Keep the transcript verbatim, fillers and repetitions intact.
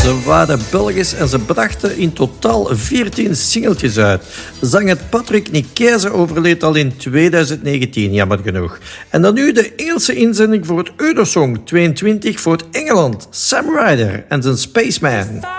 Ze waren Belgisch en ze brachten in totaal veertien singeltjes uit. Zanger Patrick Nikese overleed al in twintig negentien, jammer genoeg. En dan nu de Engelse inzending voor het Eurosong tweeëntwintig voor Engeland. Sam Ryder en zijn Spaceman.